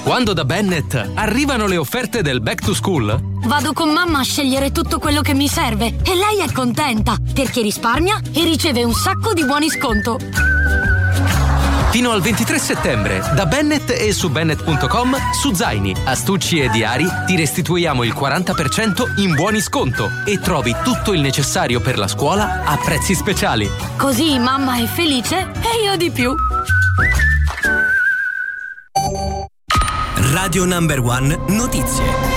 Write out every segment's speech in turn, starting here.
Quando da Bennett arrivano le offerte del Back to School, vado con mamma a scegliere tutto quello che mi serve e lei è contenta perché risparmia e riceve un sacco di buoni sconto. Fino al 23 settembre, da Bennett e su Bennett.com, su zaini, astucci e diari ti restituiamo il 40% in buoni sconto e trovi tutto il necessario per la scuola a prezzi speciali. Così mamma è felice e io di più. Radio Number One Notizie.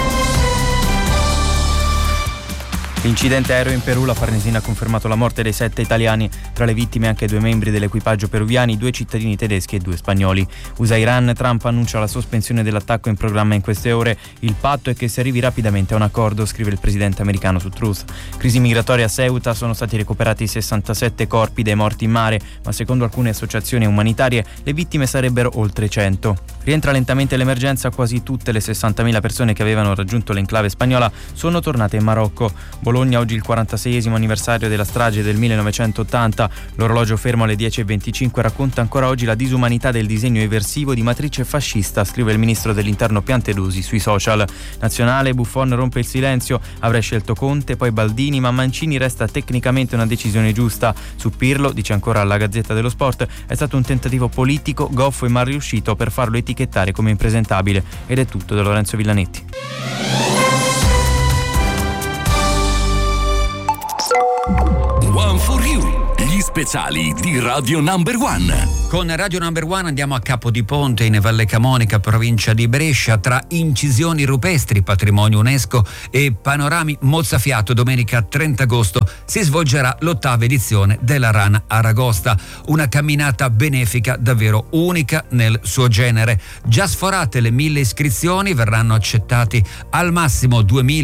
L'incidente aereo in Perù, la Farnesina ha confermato la morte dei 7 italiani, tra le vittime anche 2 membri dell'equipaggio peruviani, 2 cittadini tedeschi e 2 spagnoli. USA-Iran, Trump annuncia la sospensione dell'attacco in programma in queste ore. Il patto è che si arrivi rapidamente a un accordo, scrive il presidente americano su Truth. Crisi migratoria a Ceuta, sono stati recuperati 67 corpi dei morti in mare, ma secondo alcune associazioni umanitarie le vittime sarebbero oltre 100. Rientra lentamente l'emergenza, quasi tutte le 60.000 persone che avevano raggiunto l'enclave spagnola sono tornate in Marocco. Bologna, oggi il 46esimo anniversario della strage del 1980. L'orologio fermo alle 10:25 racconta ancora oggi la disumanità del disegno eversivo di matrice fascista, scrive il ministro dell'interno Piantedosi sui social. Nazionale, Buffon rompe il silenzio, avrei scelto Conte, poi Baldini, ma Mancini resta tecnicamente una decisione giusta. Su Pirlo, dice ancora la Gazzetta dello Sport, è stato un tentativo politico, goffo e mal riuscito per farlo etichettare come impresentabile. Ed è tutto da Lorenzo Villanetti. One for You, gli speciali di Radio Number One. Con Radio Number One andiamo a Capodiponte, in Valle Camonica, provincia di Brescia. Tra incisioni rupestri, patrimonio UNESCO, e panorami mozzafiato, domenica 30 agosto si svolgerà l'8ª edizione della Rana Aragosta, una camminata benefica davvero unica nel suo genere. Già sforate le 1.000 iscrizioni, verranno accettati al massimo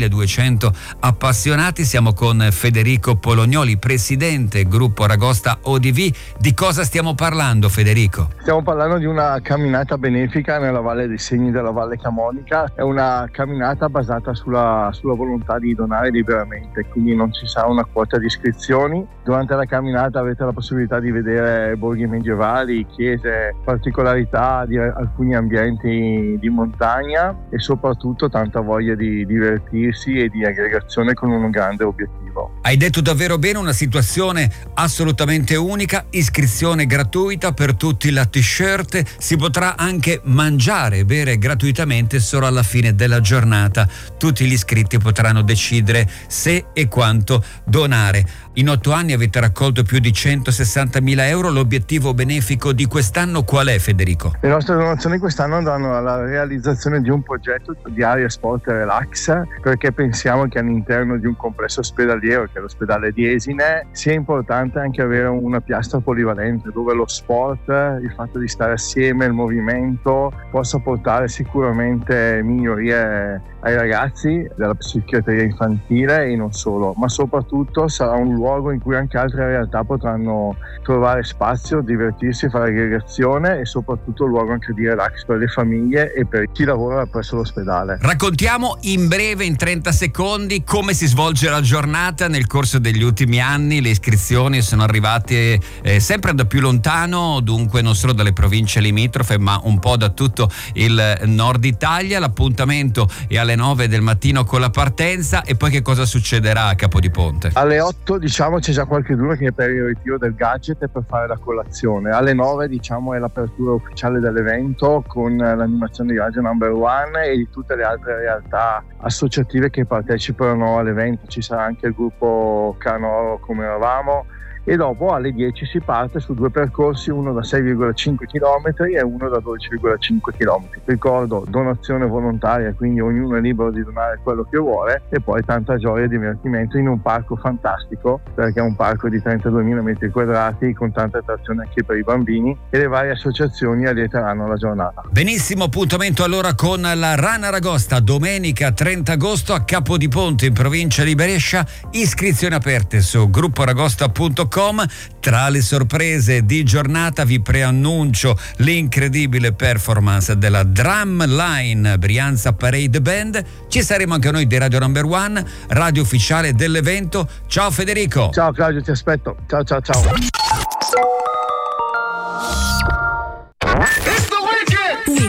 2.200 appassionati. Siamo con Federico Polognoli, presidente gruppo Aragosta ODV. Di cosa stiamo parlando, Federico? Stiamo parlando di una camminata benefica nella Valle dei Segni della Valle Camonica. È una camminata basata sulla volontà di donare liberamente, quindi non ci sarà una quota di iscrizioni. Durante la camminata avete la possibilità di vedere borghi medievali, chiese, particolarità di alcuni ambienti di montagna e soprattutto tanta voglia di divertirsi e di aggregazione con un grande obiettivo. Hai detto davvero bene, una situazione assolutamente unica, iscrizione gratuita per tutti, la t-shirt, si potrà anche mangiare e bere gratuitamente solo alla fine della giornata. Tutti gli iscritti potranno decidere se e quanto donare. In 8 anni avete raccolto più di 160.000 euro. L'obiettivo benefico di quest'anno qual è, Federico? Le nostre donazioni quest'anno andranno alla realizzazione di un progetto di area sport e relax, perché pensiamo che all'interno di un complesso ospedaliero, che è l'ospedale di Esine, sia importante anche avere una piastra polivalente dove lo sport, il fatto di stare assieme, il movimento possa portare sicuramente migliorie ai ragazzi della psichiatria infantile e non solo, ma soprattutto sarà un luogo in cui anche altre realtà potranno trovare spazio, divertirsi, fare aggregazione e soprattutto un luogo anche di relax per le famiglie e per chi lavora presso l'ospedale. Raccontiamo in breve, in 30 secondi, come si svolge la giornata. Nel corso degli ultimi anni le iscrizioni sono arrivate sempre da più lontano, dunque non solo dalle province limitrofe ma un po' da tutto il nord Italia. L'appuntamento è alle 9 del mattino con la partenza. E poi che cosa succederà a Capodiponte? Alle 8 c'è già qualcuno che è per il ritiro del gadget e per fare la colazione. Alle 9 è l'apertura ufficiale dell'evento con l'animazione di Radio Number One e di tutte le altre realtà associative che partecipano all'evento. Ci sarà anche il gruppo Canoro come eravamo. E dopo alle 10 si parte su 2 percorsi, uno da 6,5 km e uno da 12,5 km. Ricordo, donazione volontaria, quindi ognuno è libero di donare quello che vuole, e poi tanta gioia e divertimento in un parco fantastico, perché è un parco di 32.000 metri quadrati con tante attrazioni anche per i bambini, e le varie associazioni allieteranno la giornata. Benissimo, appuntamento allora con la Rana Aragosta domenica 30 agosto a Capodiponte in provincia di Brescia. Iscrizioni aperte su gruppoaragosta.com. Tra le sorprese di giornata vi preannuncio l'incredibile performance della Drumline Brianza Parade Band. Ci saremo anche noi di Radio Number One, radio ufficiale dell'evento. Ciao Federico. Ciao Claudio, ti aspetto. Ciao. It's the weekend.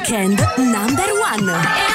Weekend number one.